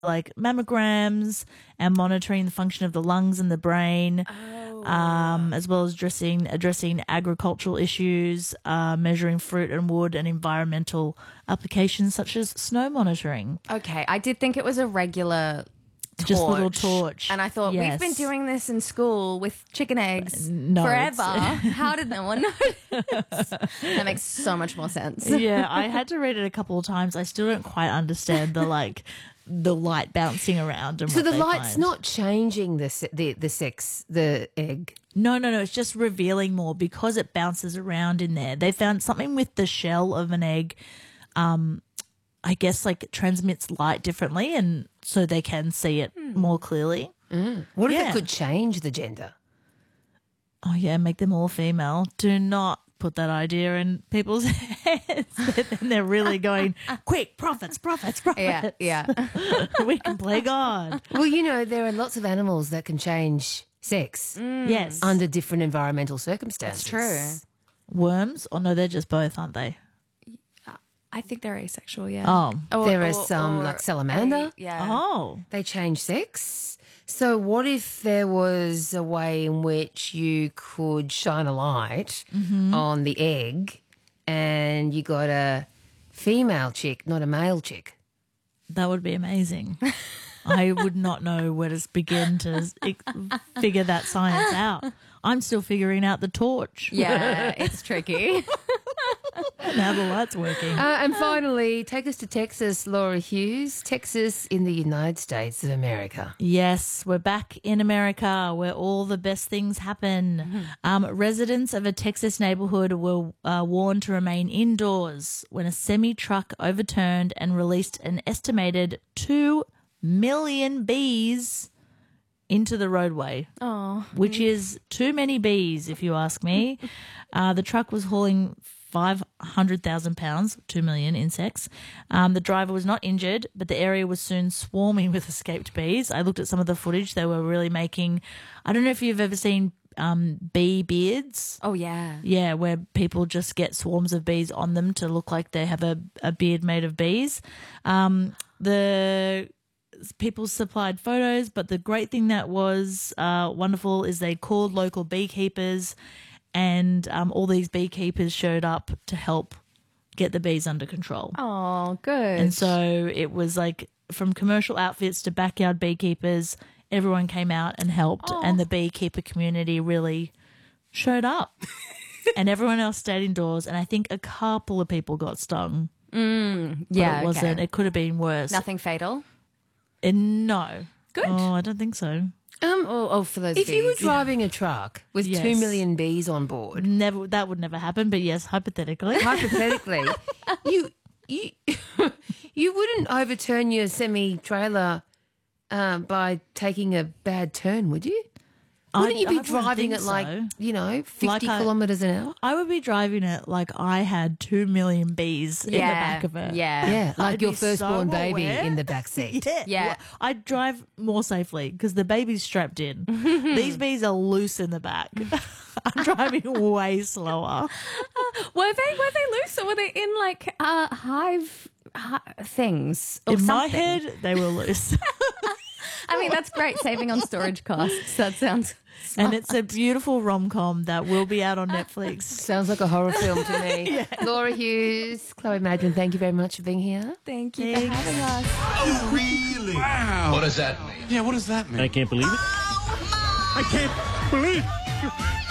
like mammograms and monitoring the function of the lungs and the brain, as well as addressing agricultural issues, measuring fruit and wood, and environmental applications such as snow monitoring. Okay, I did think it was a regular torch. Just a little torch. And I thought, Yes. we've been doing this in school with chicken eggs No, forever. How did no one notice? That makes so much more sense. Yeah, I had to read it a couple of times. I still don't quite understand the light bouncing around. And So what the they light's find. not changing the egg. No, it's just revealing more because it bounces around in there. They found something with the shell of an egg, I guess like it transmits light differently, and so they can see it more clearly. What if Yeah. it could change the gender? Oh yeah, make them all female. Do not put that idea in people's heads. Then they're really going, quick, profits. Yeah. We can play God. Well, there are lots of animals that can change sex Yes. under different environmental circumstances. That's true. Worms? Oh no, they're just both, aren't they? I think they're asexual, yeah. Oh. There are some, like salamander. Yeah. Oh. They change sex. So what if there was a way in which you could shine a light on the egg and you got a female chick, not a male chick? That would be amazing. I would not know where to begin to figure that science out. I'm still figuring out the torch. Yeah, it's tricky. And how the light's working. And finally, take us to Texas, Laura Hughes. Texas in the United States of America. Yes, we're back in America where all the best things happen. Residents of a Texas neighborhood were warned to remain indoors when a semi-truck overturned and released an estimated 2 million bees into the roadway, which is too many bees, if you ask me. The truck was hauling 500,000 pounds, 2 million insects. The driver was not injured, but the area was soon swarming with escaped bees. I looked at some of the footage. They were really making, I don't know if you've ever seen bee beards. Oh, yeah. Yeah, where people just get swarms of bees on them to look like they have a beard made of bees. The people supplied photos, but the great thing that was wonderful is they called local beekeepers, and all these beekeepers showed up to help get the bees under control. Oh, good. And so it was like from commercial outfits to backyard beekeepers, everyone came out and helped, and the beekeeper community really showed up. And everyone else stayed indoors, and I think a couple of people got stung. Yeah, But it wasn't. okay. It could have been worse. Nothing fatal? No. Good. Oh, I don't think so. For those If you were bees. driving a truck with Yes. 2 million bees on board, Never. That would never happen. But yes, hypothetically. hypothetically, you you wouldn't overturn your semi-trailer by taking a bad turn, would you? Wouldn't you I be wouldn't driving think at like, so. 50 Like kilometres an hour? I would be driving it like I had 2 million bees in the back of it. Yeah. Yeah, like I'd your be so firstborn baby aware. in the back seat. Yeah. Yeah. Well, I'd drive more safely because the baby's strapped in. These bees are loose in the back. I'm driving way slower. Were they loose or were they in like hive things or In my something? head, they were loose. I mean, that's great, saving on storage costs. That sounds And it's a beautiful rom-com that will be out on Netflix. Sounds like a horror film to me. Laura Hughes, Chloe Madron, thank you very much for being here. Thank you for having us. Oh, really? Wow. What does that mean? Yeah, what does that mean? I can't believe it. I can't believe